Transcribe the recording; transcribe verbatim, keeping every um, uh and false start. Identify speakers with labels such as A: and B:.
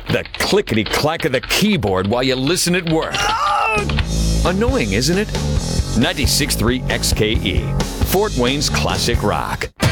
A: The clickety-clack of the keyboard while you listen at work. Annoying, isn't it? ninety-six point three X K E, Fort Wayne's classic rock.